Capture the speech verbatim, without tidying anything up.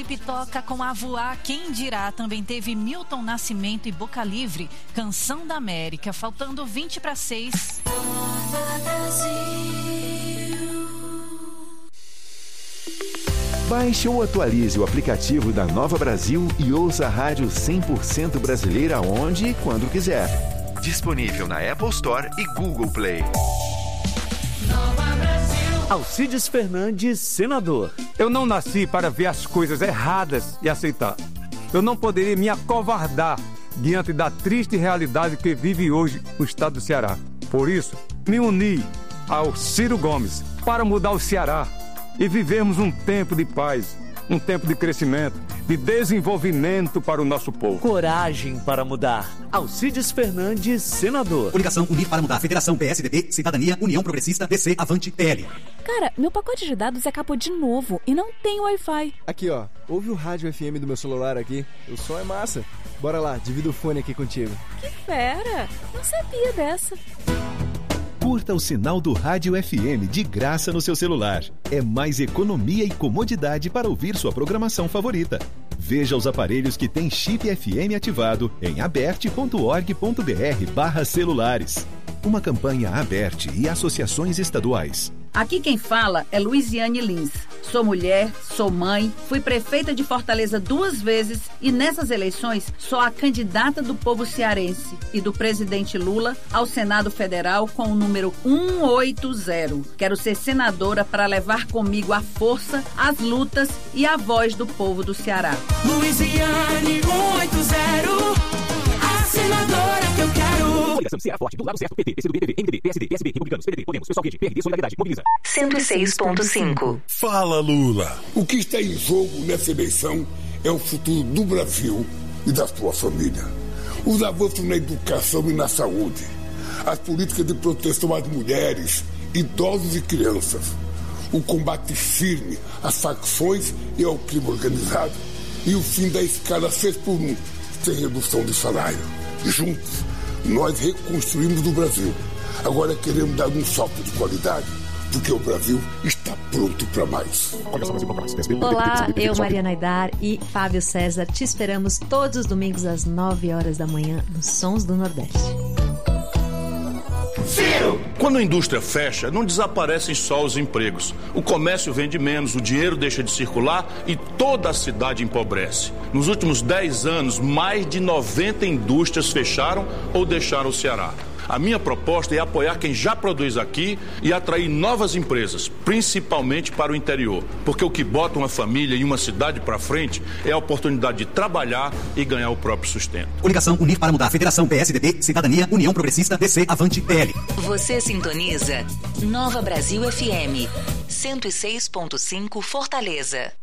Toca com a Voar, quem dirá. Também teve Milton Nascimento e Boca Livre, Canção da América, faltando vinte para seis. Baixe ou atualize o aplicativo da Nova Brasil e ouça a rádio cem por cento brasileira onde e quando quiser. Disponível na Apple Store e Google Play. Nova Brasil. Alcides Fernandes, senador. Eu não nasci para ver as coisas erradas e aceitar. Eu não poderia me acovardar diante da triste realidade que vive hoje o estado do Ceará. Por isso, me uni ao Ciro Gomes para mudar o Ceará e vivermos um tempo de paz, um tempo de crescimento, de desenvolvimento para o nosso povo. Coragem para mudar. Alcides Fernandes, senador. Coligação Unir para Mudar. Federação P S D B, Cidadania, União Progressista, D C, Avante, P L. Cara, meu pacote de dados acabou de novo e não tem Wi-Fi. Aqui, ó. Ouve o rádio F M do meu celular aqui. O som é massa. Bora lá, divido o fone aqui contigo. Que fera! Não sabia dessa. Curta o sinal do Rádio F M de graça no seu celular. É mais economia e comodidade para ouvir sua programação favorita. Veja os aparelhos que têm chip F M ativado em aberte ponto org ponto br barra celulares. Uma campanha Aberte e associações estaduais. Aqui quem fala é Luiziane Lins. Sou mulher, sou mãe, fui prefeita de Fortaleza duas vezes e nessas eleições sou a candidata do povo cearense e do presidente Lula ao Senado Federal com o número cento e oitenta. Quero ser senadora para levar comigo a força, as lutas e a voz do povo do Ceará. Luiziane cento e oitenta, a senadora que eu quero. Coligação Ceará Forte, do lado certo, P T, P C do B, P D, M D B, P S D, P S B, Republicanos, P D T, Podemos, Pessoal Rede, P R D, Solidariedade, Mobiliza. cento e seis ponto cinco. Fala, Lula. O que está em jogo nessa eleição é o futuro do Brasil e da sua família. Os avanços na educação e na saúde, as políticas de proteção às mulheres, idosos e crianças, o combate firme às facções e ao crime organizado e o fim da escala seis por um, sem redução de salário. Juntos, nós reconstruímos o Brasil. Agora queremos dar um salto de qualidade, porque o Brasil está pronto para mais. Olá, eu, Mariana Aidar e Fábio César, te esperamos todos os domingos às nove horas da manhã nos Sons do Nordeste. Ciro! Quando a indústria fecha, não desaparecem só os empregos. O comércio vende menos, o dinheiro deixa de circular e toda a cidade empobrece. Nos últimos dez anos, mais de noventa indústrias fecharam ou deixaram o Ceará. A minha proposta é apoiar quem já produz aqui e atrair novas empresas, principalmente para o interior. Porque o que bota uma família e uma cidade para frente é a oportunidade de trabalhar e ganhar o próprio sustento. Coligação Unir para Mudar. Federação P S D B, Cidadania, União Progressista, D C, Avante, P L. Você sintoniza Nova Brasil F M, cento e seis ponto cinco Fortaleza.